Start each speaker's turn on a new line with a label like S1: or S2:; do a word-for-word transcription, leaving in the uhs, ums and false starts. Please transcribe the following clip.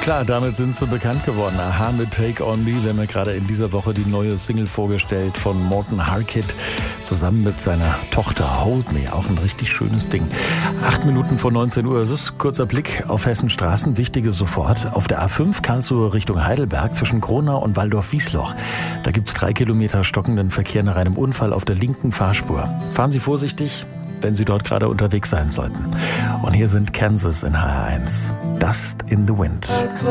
S1: klar, damit sind sie bekannt geworden. Aha mit Take On Me. Wir haben ja gerade in dieser Woche die neue Single vorgestellt von Morten Harkett zusammen mit seiner Tochter Hold Me. Auch ein richtig schönes Ding. Acht Minuten vor neunzehn Uhr. Das ist kurzer Blick auf Hessens Straßen. Wichtiges sofort. Auf der A fünf Karlsruhe Richtung Heidelberg zwischen Kronau und Waldorf-Wiesloch. Da gibt es drei Kilometer stockenden Verkehr nach einem Unfall auf der linken Fahrspur. Fahren Sie vorsichtig, wenn Sie dort gerade unterwegs sein sollten. Und hier sind Kansas in H R eins. Dust in the Wind.